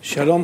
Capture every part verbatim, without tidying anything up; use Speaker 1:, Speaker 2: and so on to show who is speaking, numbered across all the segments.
Speaker 1: Hello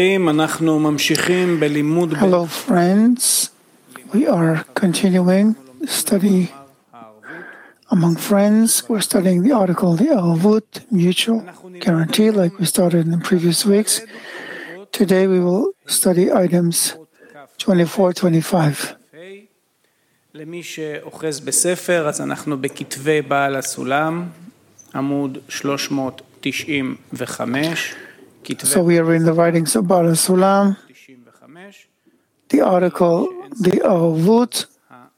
Speaker 2: friends, we are continuing the study among friends. We're studying the article, the Arvut, mutual guarantee, like we started in the previous weeks. Today we will study items twenty-four, twenty-five.
Speaker 1: למי שאוחז בספר, אז אנחנו בכתבי בעל הסולם, עמוד שלוש מאות תשעים וחמש.
Speaker 2: So we are in the writings of Baal HaSulam, the article, the Arvut,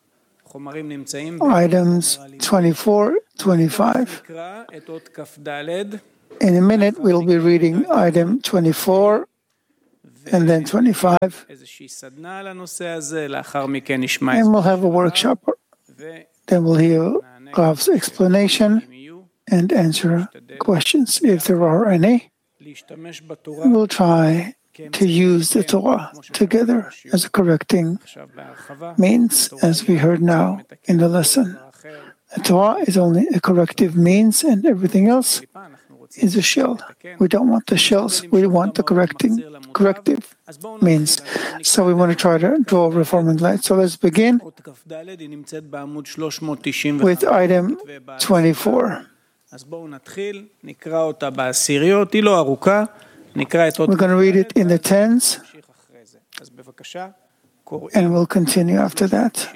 Speaker 2: items twenty-four, twenty-five. In a minute, we'll be reading item twenty-four and then twenty-five. And we'll have a workshop. Then we'll hear Rav's explanation and answer questions if there are any. We'll try to use the Torah together as a correcting means, as we heard now in the lesson. The Torah is only a corrective means, and everything else is a shell. We don't want the shells, we want the correcting, corrective means. So we want to try to draw a reforming light. So let's begin with item twenty-four. We're going to read it in the tens, and we'll continue after that.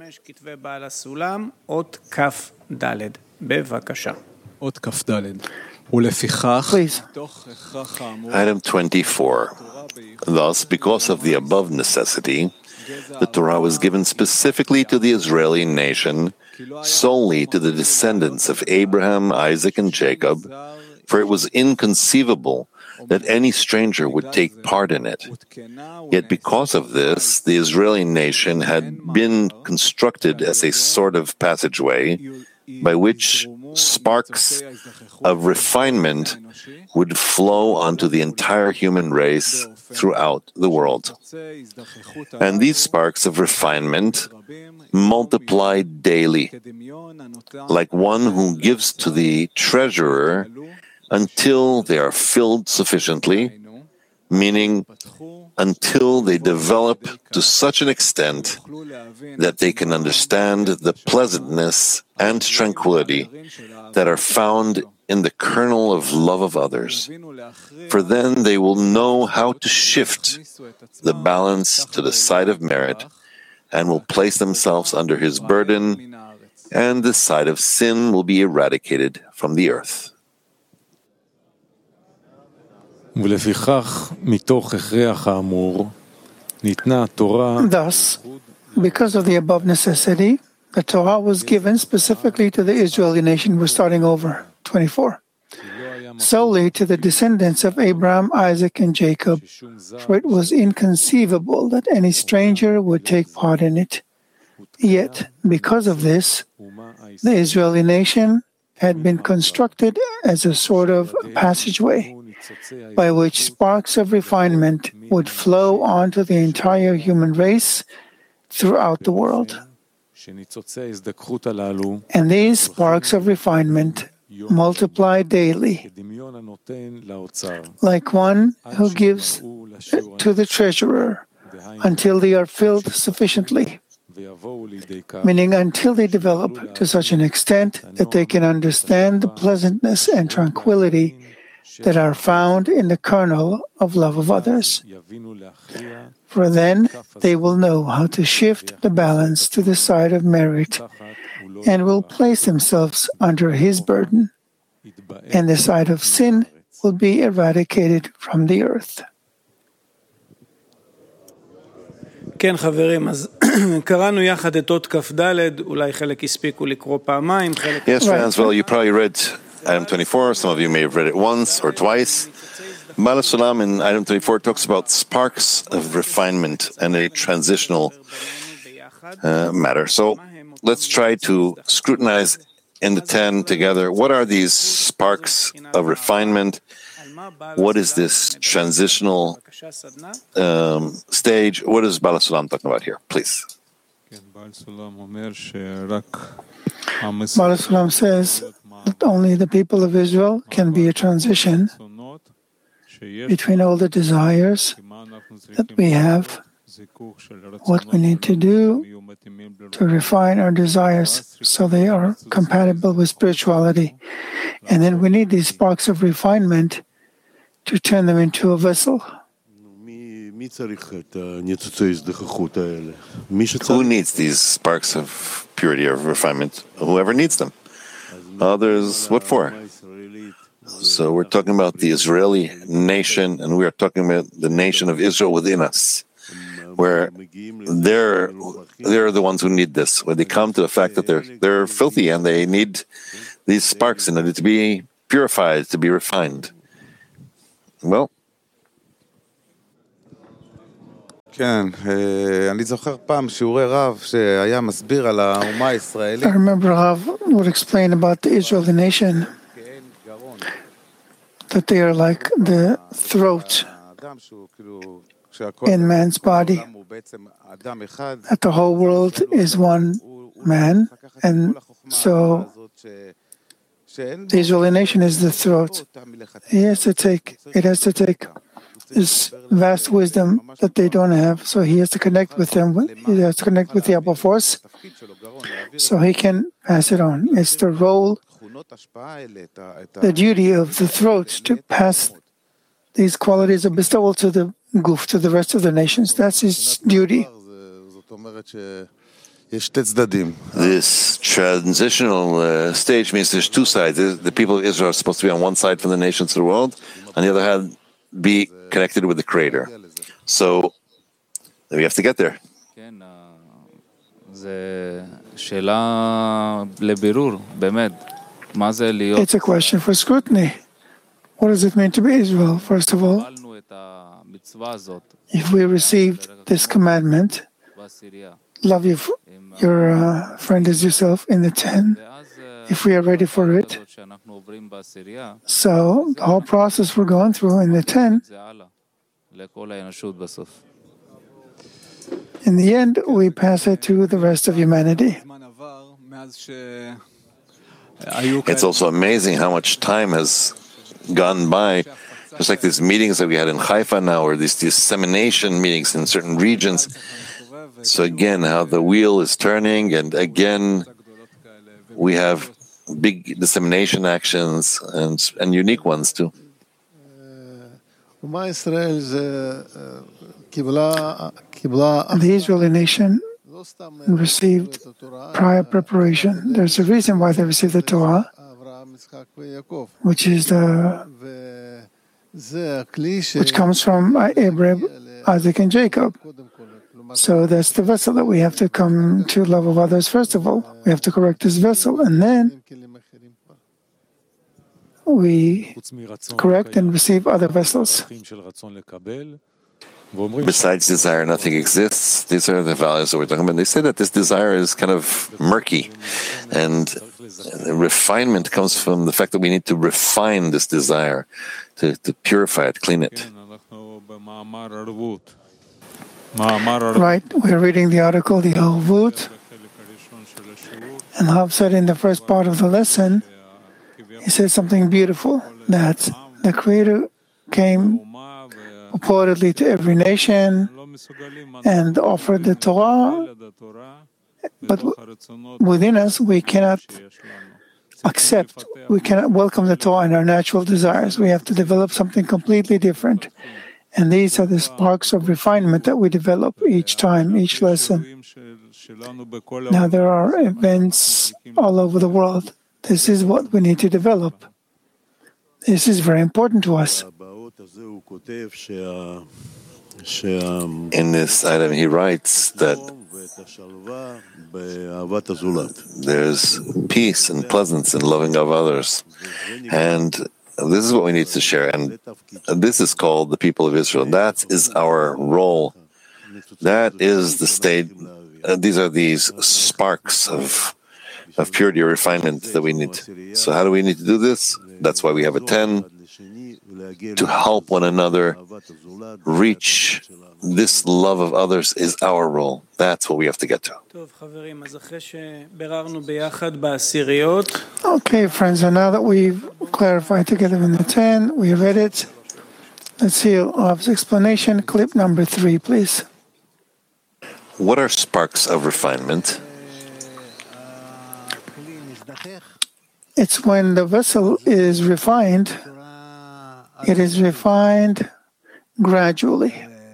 Speaker 2: Please.
Speaker 3: Item twenty-four. Thus, because of the above necessity, the Torah was given specifically to the Israeli nation, solely to the descendants of Abraham, Isaac, and Jacob, for it was inconceivable that any stranger would take part in it. Yet because of this, the Israeli nation had been constructed as a sort of passageway by which sparks of refinement would flow onto the entire human race throughout the world. And these sparks of refinement multiplied daily, like one who gives to the treasurer until they are filled sufficiently, meaning until they develop to such an extent that they can understand the pleasantness and tranquility that are found in the kernel of love of others. For then they will know how to shift the balance to the side of merit and will place themselves under his burden, and the side of sin will be eradicated from the earth.
Speaker 2: Thus, because of the above necessity, the Torah was given specifically to the Israeli nation. We're starting over, twenty-four. Solely to the descendants of Abraham, Isaac, and Jacob, for it was inconceivable that any stranger would take part in it. Yet, because of this, the Israeli nation had been constructed as a sort of passageway by which sparks of refinement would flow onto the entire human race throughout the world. And these sparks of refinement multiply daily, like one who gives to the treasurer until they are filled sufficiently, meaning until they develop to such an extent that they can understand the pleasantness and tranquility that are found in the kernel of love of others. For then they will know how to shift the balance to the side of merit and will place themselves under his burden, and the side of sin will be eradicated from the earth.
Speaker 1: כן חברים, אז קראנו יחד את אות כ"ד, אולי חלק הספיקו לקרוא פעמיים, חלק...
Speaker 3: Yes, friends, well, you probably read item twenty-four, some of you may have read it once or twice. Baal HaSulam in item twenty-four talks about sparks of refinement and a transitional uh, matter. So let's try to scrutinize in the ten together. What are these sparks of refinement? What is this transitional um, stage? What is Baal HaSulam talking about here? Please.
Speaker 2: Baal HaSulam says that only the people of Israel can be a transition between all the desires that we have, what we need to do to refine our desires so they are compatible with spirituality. And then we need these sparks of refinement to turn them into a vessel.
Speaker 3: Who needs these sparks of purity or refinement? Whoever needs them. Others, what for? So we're talking about the Israeli nation, and we are talking about the nation of Israel within us, where they're they're the ones who need this. When they come to the fact that they're they're filthy and they need these sparks in order to be purified, to be refined. Well.
Speaker 4: כן, אני זוכר פעם שיעורי רב שהיה מסביר על האומה הישראלית.
Speaker 2: I remember Rav would explain about the Israeli nation, that they are like the throat in man's body, that the whole world is one man, and so the Israeli nation is the throat. He has to take, it has to take this vast wisdom that they don't have, so he has to connect with them, he has to connect with the upper force, so he can pass it on. It's the role, the duty of the throat to pass these qualities of bestowal to the guf, to the rest of the nations. That's his duty.
Speaker 3: This transitional uh, stage means there's two sides. The people of Israel are supposed to be on one side from the nations of the world, on the other hand, be connected with the Creator. So we have to get there.
Speaker 2: It's a question for scrutiny. What does it mean to be Israel, first of all? If we received this commandment, love your, your uh, friend as yourself in the ten, if we are ready for it, so the whole process we're going through in the ten, in the end, we pass it to the rest of humanity.
Speaker 3: It's also amazing how much time has gone by, just like these meetings that we had in Haifa now, or these dissemination meetings in certain regions. So again, how the wheel is turning, and again, we have big dissemination actions and and unique ones too.
Speaker 2: The Israeli nation received prior preparation. There's a reason why they received the Torah, which is the which comes from Abraham, Isaac, and Jacob. So that's the vessel that we have to come to love of others first of all. We have to correct this vessel, and then we correct and receive other vessels.
Speaker 3: Besides desire, nothing exists. These are the values that we're talking about. They say that this desire is kind of murky, and refinement comes from the fact that we need to refine this desire, to, to purify it, clean it.
Speaker 2: Right, we're reading the article, the Elvut, and Hav said in the first part of the lesson, he said something beautiful, that the Creator came purportedly to every nation and offered the Torah, but within us we cannot accept, we cannot welcome the Torah and our natural desires. We have to develop something completely different. And these are the sparks of refinement that we develop each time, each lesson. Now there are events all over the world. This is what we need to develop. This is very important to us.
Speaker 3: In this item, he writes that there's peace and pleasance in loving of others. And this is what we need to share. And this is called the people of Israel. That is our role. That is the state. Uh, these are these sparks of of purity or refinement that we need. So how do we need to do this? That's why we have a ten, to help one another reach this love of others is our role. That's what we have to get to.
Speaker 2: Okay, friends, and now that we've clarified together in the ten, we read it, Let's hear Rav's explanation. Clip number three, please.
Speaker 3: What are sparks of refinement?
Speaker 2: It's when the vessel is refined, it is refined gradually.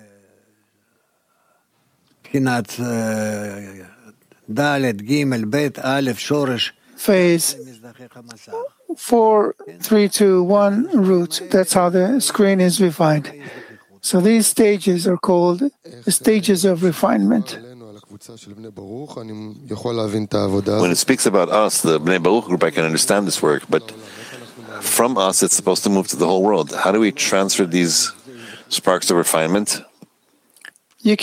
Speaker 2: Phase four, three, two, one root. That's how the screen is refined. So these stages are called the stages of refinement.
Speaker 3: When it speaks about us, the Bnei Baruch group, I can understand this work, but from us, it's supposed to move to the whole world. How do we transfer these sparks of refinement?